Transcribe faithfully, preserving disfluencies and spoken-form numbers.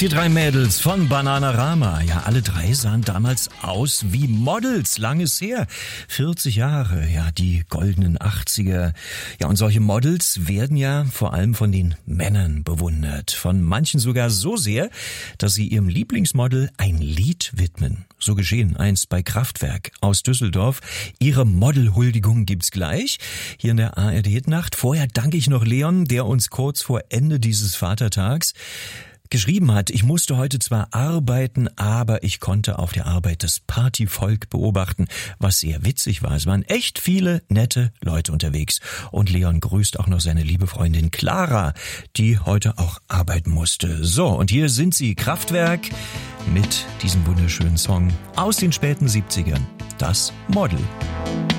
Die drei Mädels von Bananarama, ja, alle drei sahen damals aus wie Models, langes her, vierzig Jahre, ja, die goldenen achtziger. Ja, und solche Models werden ja vor allem von den Männern bewundert, von manchen sogar so sehr, dass sie ihrem Lieblingsmodel ein Lied widmen. So geschehen einst bei Kraftwerk aus Düsseldorf. Ihre Modelhuldigung gibt's gleich hier in der A R D-Hitnacht. Vorher danke ich noch Leon, der uns kurz vor Ende dieses Vatertags geschrieben hat, ich musste heute zwar arbeiten, aber ich konnte auf der Arbeit das Partyvolk beobachten, was sehr witzig war. Es waren echt viele nette Leute unterwegs. Und Leon grüßt auch noch seine liebe Freundin Clara, die heute auch arbeiten musste. So, und hier sind sie, Kraftwerk, mit diesem wunderschönen Song aus den späten siebzigern, das Model.